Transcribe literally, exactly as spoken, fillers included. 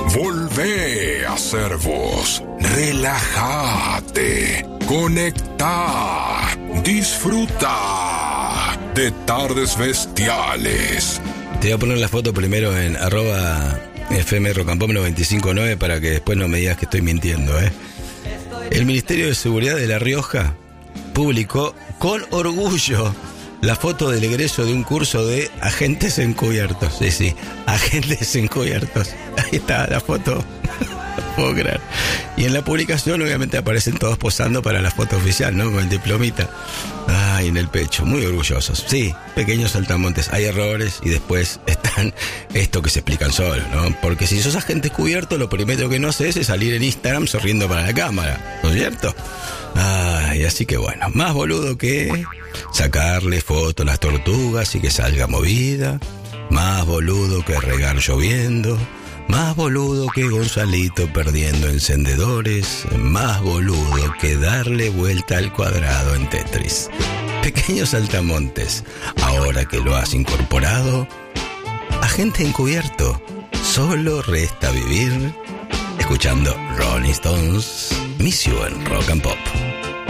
Volvé a ser vos. Relájate. Conectá. Disfruta de Tardes Bestiales. Te voy a poner la foto primero en arroba F M Rock and Pop noventa y cinco punto nueve para que después no me digas que estoy mintiendo, ¿eh? El Ministerio de Seguridad de La Rioja publicó con orgullo la foto del egreso de un curso de agentes encubiertos. Sí, sí, agentes encubiertos. Ahí está la foto. No puedo creer. Y en la publicación obviamente aparecen todos posando para la foto oficial, ¿no? Con el diplomita. Ay, en el pecho. Muy orgullosos. Sí, pequeños saltamontes. Hay errores y después están esto que se explican solos, ¿no? Porque si sos agente encubierto, lo primero que no haces es salir en Instagram sonriendo para la cámara, ¿no es cierto? Ay, así que bueno, más boludo que sacarle foto a las tortugas y que salga movida. Más boludo que regar lloviendo. Más boludo que Gonzalito perdiendo encendedores. Más boludo que darle vuelta al cuadrado en Tetris. Pequeños saltamontes, ahora que lo has incorporado, agente encubierto, solo resta vivir escuchando Rolling Stones, Miss You en Rock and Pop.